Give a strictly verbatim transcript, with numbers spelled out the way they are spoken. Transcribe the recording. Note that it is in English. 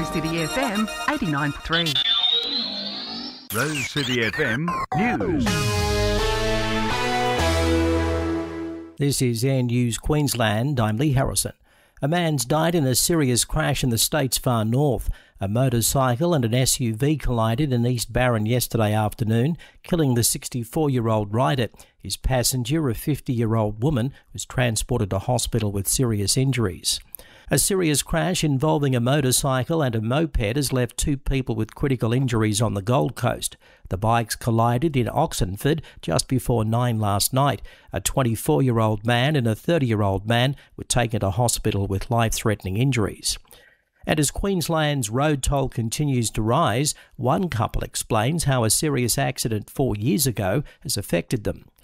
Rose City F M eighty-nine point three. Rose City F M News. This is Air News Queensland. I'm Lee Harrison. A man's died in a serious crash in the state's far north. A motorcycle and an S U V collided in East Barron yesterday afternoon, killing the sixty-four-year-old rider. His passenger, a fifty-year-old woman, was transported to hospital with serious injuries. A serious crash involving a motorcycle and a moped has left two people with critical injuries on the Gold Coast. The bikes collided in Oxenford just before nine last night. A twenty-four-year-old man and a thirty-year-old man were taken to hospital with life-threatening injuries. And as Queensland's road toll continues to rise, one couple explains how a serious accident four years ago has affected them.